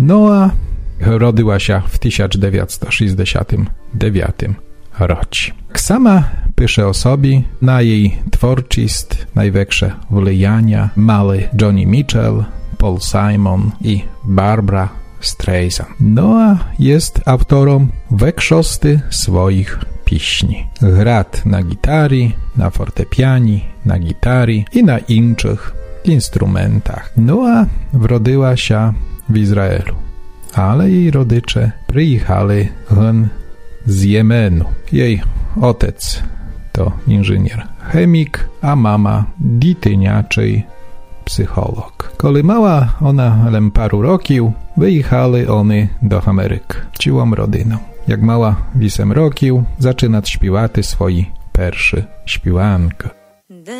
No a rodziła się w 1969 roku. Sama pisze o sobie, na jej twórczość największe wpływania mali Joni Mitchell, Paul Simon i Barbra Streisand. No a jest autorem większości swoich pieśni. Gra na gitarze, na fortepianie, na gitarze i na innych instrumentach. No a urodziła się w Izraelu, ale jej rodzice przyjechali z Jemenu. Jej ojciec to inżynier chemik, a mama dziecięciej psycholog. Kiedy mała ona paru roków, wyjechali oni do Ameryki, całą rodziną. Jak mała 8 roków, zaczyna śpiewać swoje pierwsze śpiewanki.